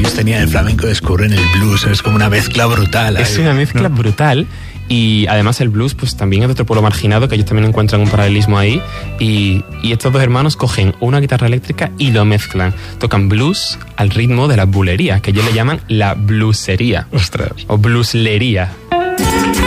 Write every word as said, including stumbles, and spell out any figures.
raíz tenía el flamenco, descubren el blues. Es como una mezcla brutal. Es ahí, una mezcla ¿no? brutal. Y además el blues pues también es de otro pueblo marginado, que ellos también encuentran un paralelismo ahí. Y, y estos dos hermanos cogen una guitarra eléctrica y lo mezclan. Tocan blues al ritmo de la bulería, que ellos le llaman la bluesería. Ostras. O blueslería.